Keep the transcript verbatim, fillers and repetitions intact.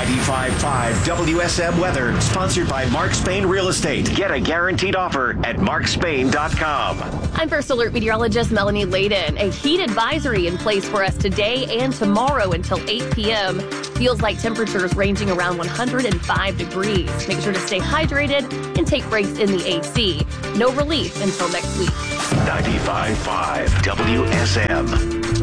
ninety-five point five W S M weather, sponsored by Mark Spain Real Estate. Get a guaranteed offer at mark spain dot com. I'm First Alert meteorologist Melanie Layden. A heat advisory in place for us today and tomorrow until eight p.m. Feels like temperatures ranging around one hundred five degrees. Make sure to stay hydrated and take breaks in the A C. No relief until next week. ninety-five point five W S M.